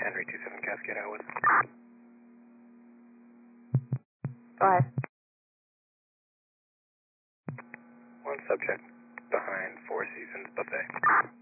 Henry 27 Cascade Outwood. Go ahead. One subject behind Four Seasons Buffet.